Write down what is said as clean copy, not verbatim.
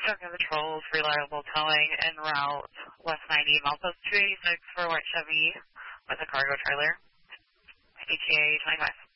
Trucking Patrol's reliable towing en route West 90, milepost 286 for a white Chevy with a cargo trailer. ETA 25.